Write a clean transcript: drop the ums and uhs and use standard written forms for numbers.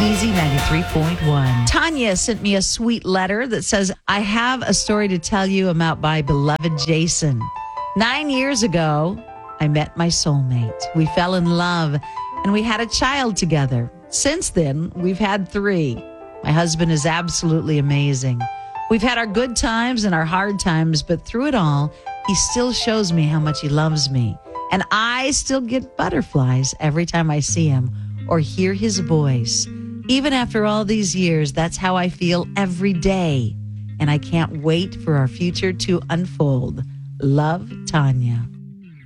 Easy 93.1. Tanya sent me a sweet letter that says, I have a story to tell you about my beloved Jason. 9 years ago, I met my soulmate. We fell in love and we had a child together. Since then, we've had 3. My husband is absolutely amazing. We've had our good times and our hard times, but through it all, he still shows me how much he loves me. And I still get butterflies every time I see him or hear his voice. Even after all these years, that's how I feel every day. And I can't wait for our future to unfold. Love, Tanya.